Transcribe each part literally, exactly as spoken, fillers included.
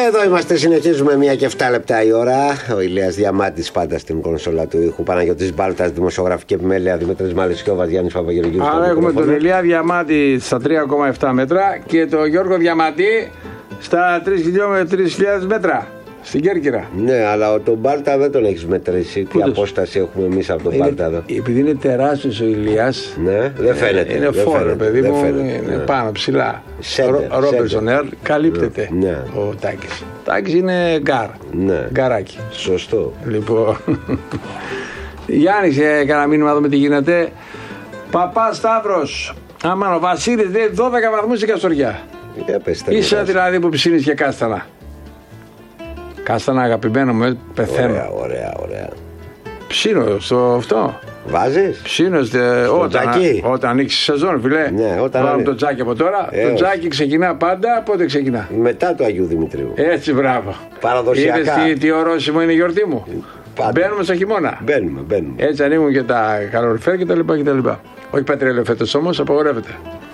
Εδώ είμαστε, συνεχίζουμε μία και εφτά λεπτά η ώρα. Ο Ηλίας Διαμάτης πάντα στην κονσόλα του ήχου. Παναγιώτης Μπάλτας, δημοσιογραφική επιμέλεια. Δημήτρης Μαλισσιώβας, Γιάννης Παπαγεωργίου. Άρα έχουμε τον Ηλία Διαμάτη στα τρία κόμμα επτά μέτρα και τον Γιώργο Διαμάτη στα τρεις χιλιάδες μέτρα. Στην Κέρκυρα. Ναι, αλλά τον Μπάλτα δεν τον έχεις μετρήσει. Τι απόσταση έχουμε εμείς από τον είναι, Μπάλτα εδώ. Επειδή είναι τεράστιος ο Ηλίας. Ναι, δεν φαίνεται. Είναι φόρο, παιδί μου. Φαίνεται, είναι ναι. πάνω ψηλά. Σέντερ, Ο Ρόμπερσον Ερ καλύπτεται. Ναι. Ο Τάκης. Τάκης είναι γκάρ. Ναι. Γκαράκι. Σωστό. Λοιπόν. Γιάννης, έκανα μήνυμα εδώ με τι γίνεται. Παπά Σταύρος. Άμα ο Βασίλης λέει δώδεκα βαθμούς η Καστοριά. Είσαι δηλαδή που ψήνεις και κάστανα. Κάστανα αγαπημένο μου, πεθαίνω. Ωραία, ωραία, ωραία. Ψήνω στο αυτό. Βάζεις? Ψήνω στο όταν, τζάκι. Όταν ανοίξει σεζόν, φιλέ. Ναι, όταν Βάλουμε άνε... το τζάκι από τώρα. Ε, το τζάκι ξεκινά πάντα. Πότε ξεκινά? Μετά του Αγίου Δημητρίου. Έτσι, μπράβο. Παραδοσιακά. Είδες τι, τι ορόσημο είναι η γιορτή μου. Πάντα. Μπαίνουμε στο χειμώνα. Μπαίνουμε, μπαίνουμε. Έτσι ανοίγουν και τα καλοριφέρ και τα λοιπά και τα λοιπά. Όχι πετρέλαιο φέτος όμως, απαγορεύεται.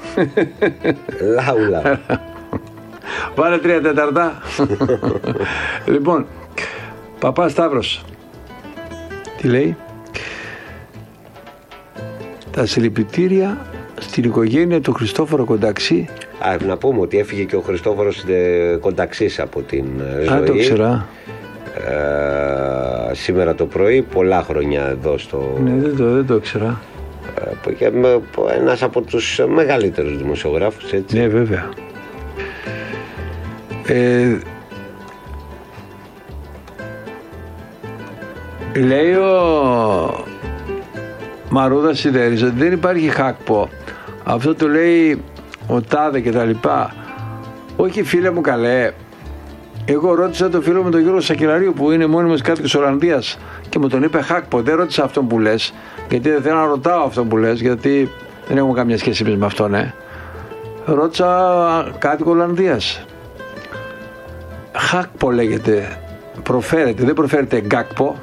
Λάουλα. Βάλε τρία τέταρτα. Λοιπόν, Παπά Σταύρος. Τι λέει? Τα συλληπιτήρια στην οικογένεια του Χριστόφορου Κονταξή. Α, να πούμε ότι έφυγε και ο Χριστόφορος ε, Κονταξής από την ζωή. Α, το ξέρα. Ε, σήμερα το πρωί, πολλά χρόνια εδώ στο... Ναι, δεν το, δεν το ξέρα. Ε, ένας από τους μεγαλύτερους δημοσιογράφους, έτσι. Ναι, βέβαια. Ε, λέει ο Μαρούδας Σιδέρης ότι δεν υπάρχει χάκπο. Αυτό το λέει ο Τάδε και τα λοιπά. Όχι, φίλε μου, καλέ. Εγώ ρώτησα τον φίλο μου τον Γιώργο Σακελαρίου που είναι μόνιμος κάτοικος Ολλανδίας και μου τον είπε χάκπο. Δεν ρώτησα αυτόν που λες, γιατί δεν θέλω να ρωτάω αυτόν που λες, γιατί δεν έχουμε καμία σχέση εμείς με αυτόν, ε. Ρώτησα κάτοικο Ολλανδίας. Χάκπο λέγεται, προφέρεται, δεν προφέρεται γκάκπο.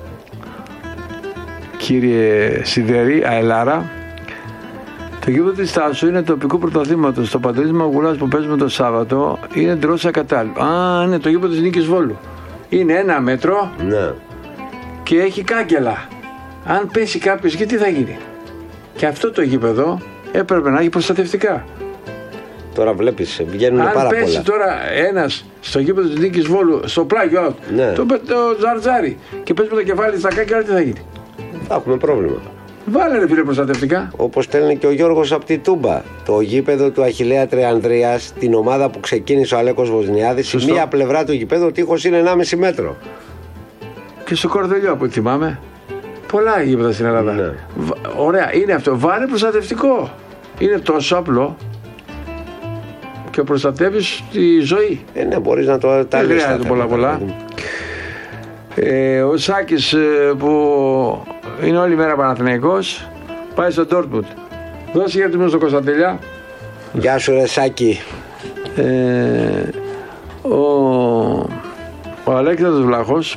Κύριε Σιδερή, αελάρα. Το γήπεδο της Τάσου είναι τοπικού πρωταθλήματος. Το παντρίσμα Γουλάς που παίζουμε το Σάββατο είναι εντελώς ακατάλληλο. Α, είναι το γήπεδο της Νίκης Βόλου. Είναι ένα μέτρο, ναι, και έχει κάγκελα. Αν πέσει κάποιος, και τι θα γίνει? Και αυτό το γήπεδο έπρεπε να έχει προστατευτικά. Τώρα βλέπεις, βγαίνουν αν πάρα πολλά. Αν πέσει τώρα ένας στο γήπεδο της Νίκης Βόλου, στο πλάγιο, ναι, το, το ζαρτζάρι, και πέσει με το κεφάλι στα κάγκελα, τι θα γίνει? Θα έχουμε πρόβλημα. Βάλε ρε φίλε προστατευτικά. Όπως στέλνει και ο Γιώργος από τη Τούμπα. Το γήπεδο του Αχιλλέα Τριανδρίας, την ομάδα που ξεκίνησε ο Αλέκος Βοσνιάδης, η μία πλευρά του γήπεδου, ο τείχος είναι ενάμιση μέτρο. Και στο Κορδελιό, από ό,τι θυμάμαι, πολλά γήπεδα στην Ελλάδα. Ναι. Β, ωραία, είναι αυτό. Βάλε προστατευτικό. Είναι τόσο απλό. Και προστατεύεις τη ζωή. Ε, ναι, μπορείς να το τα λύσεις. Δεν χρειάζεται πολλά πολλά. Ε, ο Σάκης ε, που είναι όλη μέρα Παναθηναϊκός, πάει στο Ντόρτμουντ. Δώσε χαιρετισμό στον Κωνσταντέλια. Γεια σου ρε Σάκη. Ε, ο, ο Αλέξανδρος Βλάχος,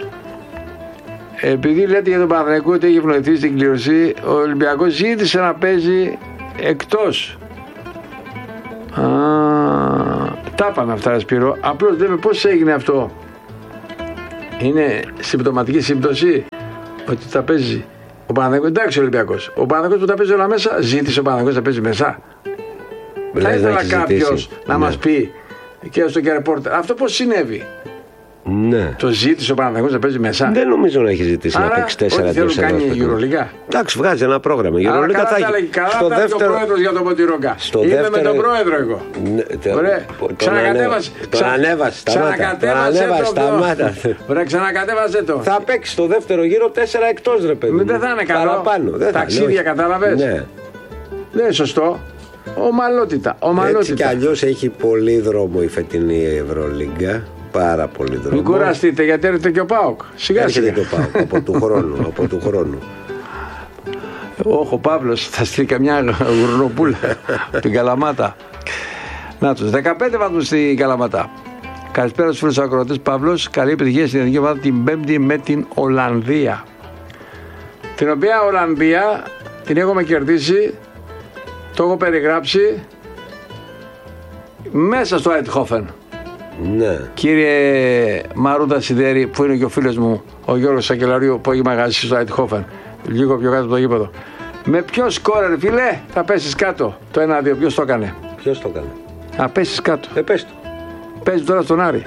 επειδή λέτε για τον Παναθηναϊκό ότι έχει ευνοηθεί στην κλήρωση, ο Ολυμπιακός ζήτησε να παίζει εκτός. Α, τα είπαμε αυτά, Σπύρο. Απλώς λέμε πώς έγινε αυτό. Είναι συμπτωματική σύμπτωση ότι τα παίζει ο Παναθηναϊκός. Εντάξει, ο Ολυμπιακός. Ο Παναθηναϊκός που τα παίζει όλα μέσα, ζήτησε ο Παναθηναϊκός να παίζει μέσα. Λες, θα ήθελα κάποιος να ναι. μας πει και στο και ρεπόρτερ αυτό πώς συνέβη. Ναι. Το ζήτησε ο Παναθηναϊκός να παίζει μέσα. Δεν νομίζω να έχει ζητήσει. Άρα, να παίξει τέσσερα δύο. Ό,τι θέλουν κάνει η Euroliga. Εντάξει, βγάζει ένα πρόγραμμα. Η Euroliga θα έχει. Καλά στο θα δεύτερο... ο πρόεδρος για τον Ποτηρόγκα. Στο Είμαι δεύτερο... με τον πρόεδρο εγώ. Ναι, τε... Ωραία. Ξανακατέβασε. Τον ανέβασε. Ξανακατέβασε το. Ωραία, ξανακατέβασε το. Θα παίξει στο δεύτερο γύρο τέσσερα εκτός, ρε παιδί. Δεν θα είναι καλό. Ταξίδια, κατάλαβες. Δεν είναι σωστό. Ομαλότητα. Έτσι κι αλλιώς έχει πολύ δρόμο η φετινή Ευρωλίγκα. Πάρα πολύ δρόμο. Μην κουραστείτε γιατί έρχεται και ο ΠΑΟΚ. Σιγά σιγά. Έρχεται και ο ΠΑΟΚ από του χρόνου. από του χρόνου. Όχι, ο Παύλος θα στείλει καμιά γουρνοπούλα την Καλαμάτα. Να τους, δεκαπέντε βαθμούς στην Καλαμάτα. Καλησπέρα στους φίλους ακροατές. Παύλος, καλή επιτυχία στην εθνική ομάδα την Πέμπτη με την Ολλανδία. Την οποία Ολλανδία την έχουμε κερδίσει, το έχω περιγράψει μέσα στο Αιτχόφεν. Ναι. Κύριε Μαρούδα Σιδέρη, που είναι και ο φίλος μου, ο Γιώργος Σακελαρίου, που έχει μαγαζί στο Αιτχόφεν, λίγο πιο κάτω από το γήπεδο. Με ποιο σκόρ, ρε φίλε, θα πέσεις κάτω το ένα δύο, ποιος το έκανε? Ποιος το έκανε? Θα πέσεις κάτω. Ε, πες το. Παίζει τώρα στον Άρη.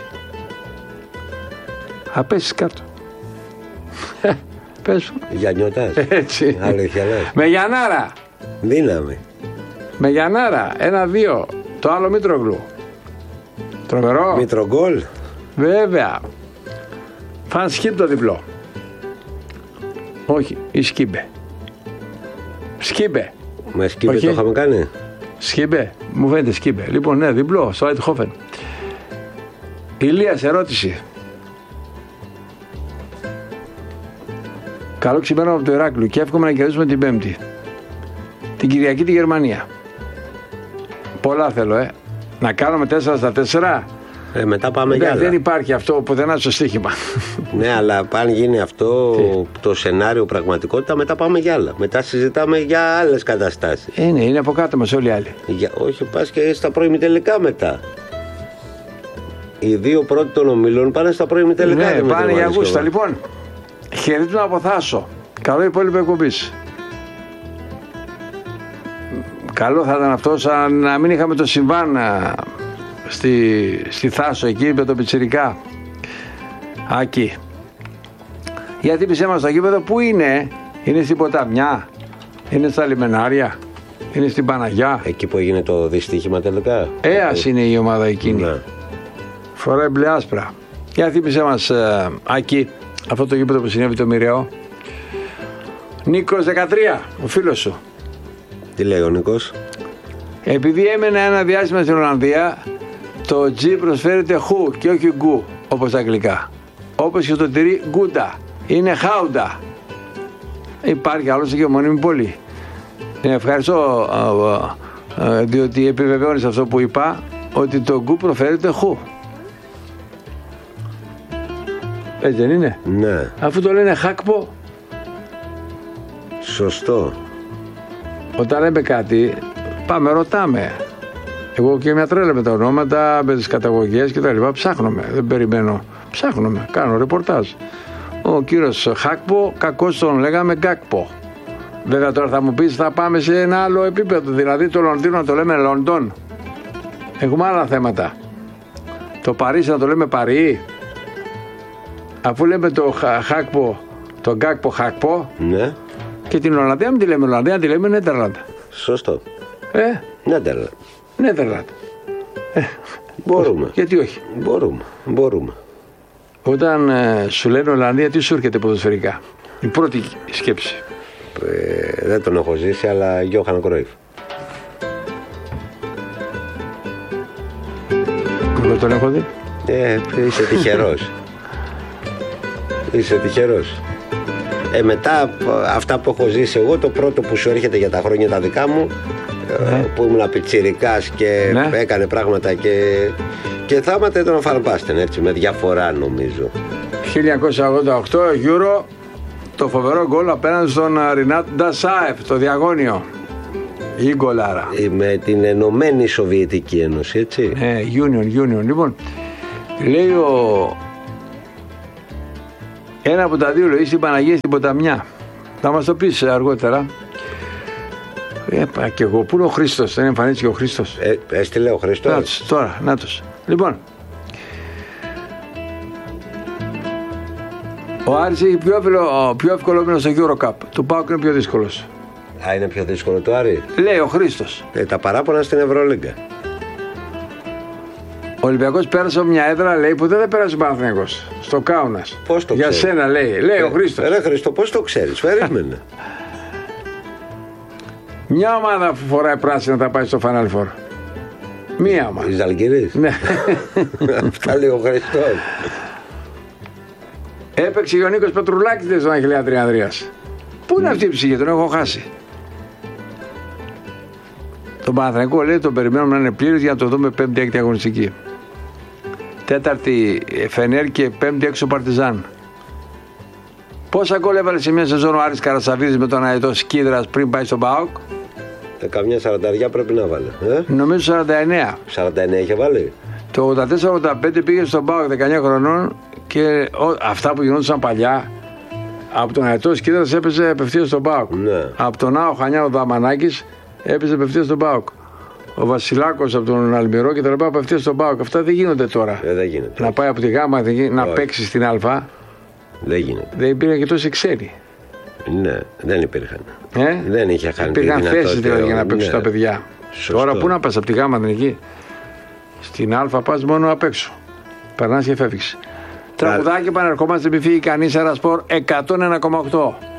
Θα πέσεις κάτω. Πες σου. Γιαννιώτας. Έτσι. Αλήθεια λες. Με Γιαννάρα. Δύναμη. Με Γιαννάρα. Ένα δύο. Το άλλο Μήτρογλου. Τρομερό. Μήτρογκολ. Βέβαια. Φαν σκύπ το διπλό. Όχι. Ή σκύμπε. Σκύμπε. Με σκύμπε Όχι. το είχαμε κάνει. Σκύμπε. Μου φαίνεται σκύμπε. Λοιπόν, ναι, διπλό. Στο Αιτχόφεν. Ηλίας, ερώτηση. Καλό ξημέρωμα από το Ηράκλειο και εύχομαι να κερδίσουμε την Πέμπτη. Την Κυριακή τη Γερμανία. Πολλά θέλω, ε. Να κάνουμε τέσσερα στα τέσσερα. Ε, μετά πάμε για Ναι, άλλα. δεν υπάρχει αυτό πουθενά στο στοίχημα. Ναι, αλλά αν γίνει αυτό Τι? το σενάριο πραγματικότητα, μετά πάμε για άλλα. Μετά συζητάμε για άλλες καταστάσεις. Ε, ναι, είναι από κάτω μας όλοι οι άλλοι. Για, όχι, πας και στα προημιτελικά μετά. Οι δύο πρώτοι των ομίλων πάνε στα προημιτελικά. Ναι, πάνε για Αυγούστα. Λοιπόν, χαιρετίζω από Θάσο. Καλό υπόλοιπο εκπομπής. Καλό θα ήταν αυτό, σαν να μην είχαμε το συμβάν α, στη, στη Θάσο εκεί με το πιτσιρικά. Άκη. Γιατί πισέ μας στο γήπεδο που είναι, είναι στην Ποταμιά, είναι στα λιμενάρια, είναι στην Παναγιά. Εκεί που έγινε το δυστύχημα τελικά. Έας είναι η ομάδα εκείνη. Ναι. Φοράει μπλε άσπρα. Για θύμισέ μας, ε, Άκη, αυτό το γήπεδο που συνέβη το μοιραίο. Νίκος δεκατρία, ο φίλος σου. Τι λέει ο Νίκος? Επειδή έμενα ένα διάστημα στην Ολλανδία, το G προσφέρεται χου και όχι γκου, όπως τα αγγλικά. Όπως και το τυρί γκούντα. Είναι χάουντα. Υπάρχει άλλωστε και μόνιμη πόλη. Ε, ευχαριστώ, ε, ε, διότι επιβεβαιώνεις αυτό που είπα, ότι το γκου προφέρεται χου. Έτσι δεν είναι? Ναι. Αφού το λένε χάκπο, Σωστό. όταν λέμε κάτι, πάμε, ρωτάμε. Εγώ και μια τρέλα με τα ονόματα, με τις καταγωγές και τα λοιπά, ψάχνομαι, δεν περιμένω. Ψάχνομαι, κάνω ρεπορτάζ. Ο κύριος Χάκπο, κακώς τον λέγαμε Γκάκπο. Βέβαια τώρα θα μου πεις θα πάμε σε ένα άλλο επίπεδο, δηλαδή το Λονδίνο να το λέμε Λοντών. Έχουμε άλλα θέματα. Το Παρίσι να το λέμε Παρί. Αφού λέμε το Χάκπο, το Γκάκπο Χάκπο, Ναι. και την Ολλανδία μην τη λέμε Ολλανδία, τη λέμε Νέντερλαντ. Σωστό. Ε, Νέντερλαντ. Νέντερλαντ. Μπορούμε. Γιατί όχι? Μπορούμε. Μπορούμε. Όταν ε, σου λένε Ολλανδία, τι σου έρχεται ποδοσφαιρικά? Η πρώτη σκέψη. Ε, δεν τον έχω ζήσει, αλλά Γιώχαν Κρόιφ. Εγώ τον έχω δει. Ε, είσαι τυχερός. Είσαι τυχερός. Ε, μετά αυτά που έχω ζήσει εγώ, το πρώτο που σου έρχεται για τα χρόνια τα δικά μου, Ναι. ε, που ήμουν πιτσιρικάς και Ναι. έκανε πράγματα και, και θάματα ήταν ο Φαρμπάστεν, έτσι, με διαφορά νομίζω. χίλια εννιακόσια ογδόντα οκτώ Euro, το φοβερό γκολ απέναντι στον Ρινάτ Ντασάεφ, το διαγώνιο. Η γκολάρα. Ε, με την Ενωμένη Σοβιετική Ένωση, έτσι. Ε, Union, Union. Λοιπόν, λέει ο... Ένα από τα δύο λέει στην Παναγία στην Ποταμιά. Θα μας το πεις αργότερα. Ε, και εγώ, πού είναι ο Χρήστος? Δεν εμφανίστηκε ο Χρήστος? Ε, έστειλε ο Χριστός. Νάτος, τώρα, νάτος. Λοιπόν, ο Άρης έχει πιο, εύκολο, πιο εύκολο μήνα στο Eurocup. Του ΠΑΟΚ είναι πιο δύσκολος. Α, είναι πιο δύσκολο το Άρη. Λέει ο Χρήστος. Ε, τα παράπονα στην Ευρωλίγκα. Ο Ολυμπιακός πέρασε από μια έδρα, λέει, που δεν θα πέρασε ο Παναθηναϊκός. Στο Κάουνας. Πώς το Για ξέρεις? σένα, λέει. Λέει ο Χρήστος. Ρε Χριστό, πώς το ξέρεις? Περίμενε. Μια ομάδα που φοράει πράσινα θα πάει στο Final Four. Μία ομάδα. Η Ζαλγκιρής. Ναι. Αυτά λέει ο Χριστός. Έπαιξε και ο Νίκος Πετρουλάκης στον Αχιλλέα Τριανδρίας. Πού είναι αυτή η ψυχή, τον έχω χάσει. Τον Παναθηναϊκό λέει τον περιμένουμε να είναι πλήρης για να το δούμε πέμπτη έκτη αγωνιστική. Τέταρτη Φενέρ και πέμπτη έξω Παρτιζάν. Πόσα γκολ έβαλε σε μια σεζόν ο Άρης Καρασαβίδης με τον Αετό Σκίδρας πριν πάει στον ΠΑΟΚ? Ε, καμιά σαρανταριά πρέπει να βάλει. Ε? Νομίζω σαράντα εννέα. σαράντα εννέα είχε βάλει. Το ογδόντα τέσσερα ογδόντα πέντε πήγε στον ΠΑΟΚ δεκαεννιά χρονών και ο, αυτά που γινόντουσαν παλιά. Από τον Αετό Κίδας έπαιζε απευθείας στον ΠΑΟΚ. Ναι. Από τον Άο Χανιά ο Δαμανάκης έπαιζε απευθείας στον ΠΑΟΚ. Ο Βασιλάκος από τον Αλμυρό και τα λοιπά απευθείας στον ΠΑΟΚ. Αυτά δεν γίνονται τώρα. Ε, δεν γίνεται. Να πάει από τη Γάμα να παίξει στην Α. Δεν γίνεται. Δεν υπήρχαν και τόσοι ξένοι. Ναι, δεν υπήρχαν. Ε? Δεν είχε χάνει. Υπήρχαν θέσεις δηλαδή για να παίξουν ναι. τα παιδιά. Σωστό. Τώρα πού να πας από τη Γάμα δεν εκεί. Στην Α πας μόνο απ' έξω. Περνάς και φεύγεις. Τραγουδάκι, επανερχόμαστε, μη φύγει κανείς. Αέρα Σπορ εκατόν ένα κόμμα οκτώ.